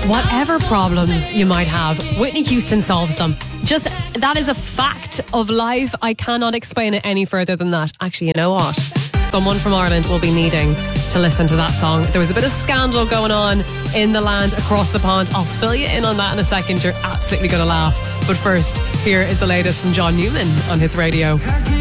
Whatever problems you might have, Whitney Houston solves them. Just, that is a fact of life. I cannot explain it any further than that. Actually, you know what? Someone from Ireland will be needing to listen to that song. There was a bit of scandal going on in the land across the pond. I'll fill you in on that in a second. You're absolutely going to laugh. But first, here is the latest from John Newman on Hits Radio.